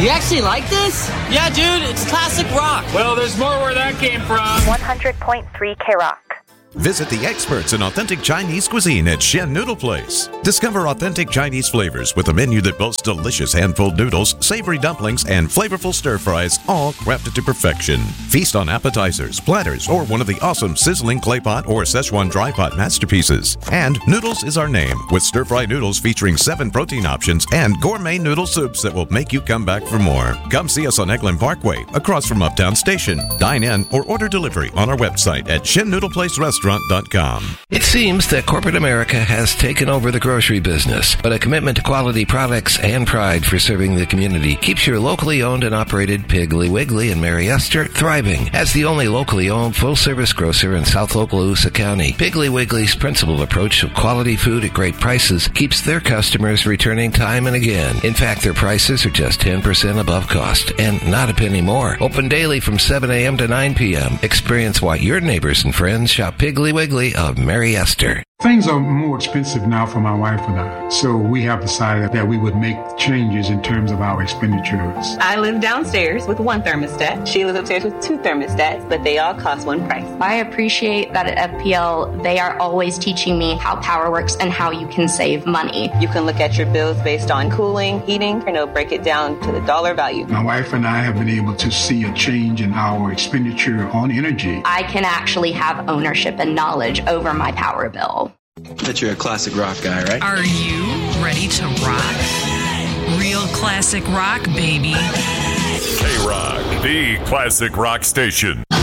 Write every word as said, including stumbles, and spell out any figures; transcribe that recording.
You actually like this? Yeah, dude, it's classic rock. Well, there's more where that came from. one hundred point three K-Rock. Visit the experts in authentic Chinese cuisine at Shen Noodle Place. Discover authentic Chinese flavors with a menu that boasts delicious hand-pulled noodles, savory dumplings, and flavorful stir-fries, all crafted to perfection. Feast on appetizers, platters, or one of the awesome sizzling clay pot or Szechuan dry pot masterpieces. And noodles is our name, with stir-fry noodles featuring seven protein options and gourmet noodle soups that will make you come back for more. Come see us on Eglin Parkway, across from Uptown Station. Dine in or order delivery on our website at Shen Noodle Place Restaurant. It seems that corporate America has taken over the grocery business, but a commitment to quality products and pride for serving the community keeps your locally owned and operated Piggly Wiggly in Mary Esther thriving. As the only locally owned full-service grocer in South Okaloosa County, Piggly Wiggly's principled approach of quality food at great prices keeps their customers returning time and again. In fact, their prices are just ten percent above cost and not a penny more. Open daily from seven a.m. to nine p.m. Experience why your neighbors and friends shop Piggly Piggly Wiggly of Mary Esther. Things are more expensive now for my wife and I, so we have decided that we would make changes in terms of our expenditures. I live downstairs with one thermostat. She lives upstairs with two thermostats, but they all cost one price. I appreciate that at F P L, they are always teaching me how power works and how you can save money. You can look at your bills based on cooling, heating, and it'll break it down to the dollar value. My wife and I have been able to see a change in our expenditure on energy. I can actually have ownership and knowledge over my power bill. Bet you're a classic rock guy, right? Are you ready to rock? Real classic rock, baby. K-Rock, the classic rock station.